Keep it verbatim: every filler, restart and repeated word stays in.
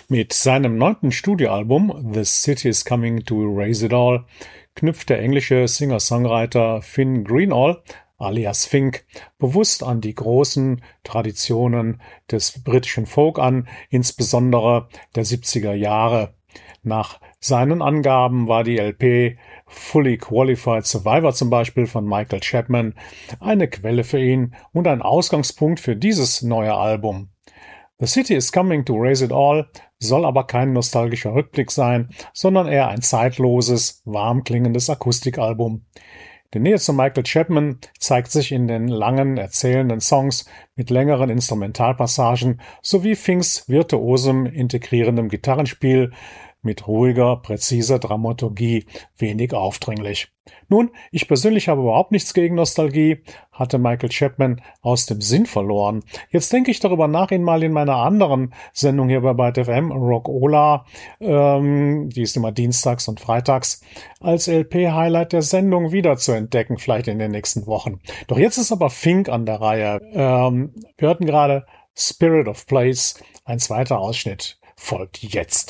Mit seinem neunten Studioalbum The City is Coming to Erase It All knüpft der englische Singer-Songwriter Finn Greenall alias Fink bewusst an die großen Traditionen des britischen Folk an, insbesondere der siebziger Jahre. Nach seinen Angaben war die L P Fully Qualified Survivor zum Beispiel von Michael Chapman eine Quelle für ihn und ein Ausgangspunkt für dieses neue Album. The City is Coming to Erase It All soll aber kein nostalgischer Rückblick sein, sondern eher ein zeitloses, warm klingendes Akustikalbum. Die Nähe zu Michael Chapman zeigt sich in den langen, erzählenden Songs mit längeren Instrumentalpassagen sowie Finks virtuosem, integrierendem Gitarrenspiel mit ruhiger, präziser Dramaturgie, wenig aufdringlich. Nun, ich persönlich habe überhaupt nichts gegen Nostalgie, hatte Michael Chapman aus dem Sinn verloren. Jetzt denke ich darüber nach, ihn mal in meiner anderen Sendung hier bei Byte F M, Rock-Ola, ähm, die ist immer dienstags und freitags, als L P-Highlight der Sendung wieder zu entdecken, vielleicht in den nächsten Wochen. Doch jetzt ist aber Fink an der Reihe. Ähm, wir hörten gerade Spirit of Place, ein zweiter Ausschnitt folgt jetzt.